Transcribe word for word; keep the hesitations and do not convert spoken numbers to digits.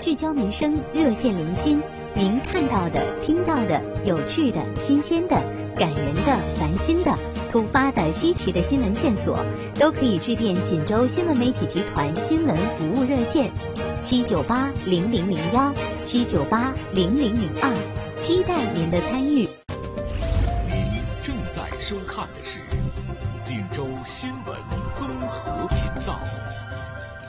聚焦民生，热线连心。您看到的、听到的、有趣的、新鲜的、感人的、烦心的、突发的、稀奇的新闻线索，都可以致电锦州新闻媒体集团新闻服务热线七九八零零零幺七九八零零零二，期待您的参与。 您正在收看的是锦州新闻综合频道。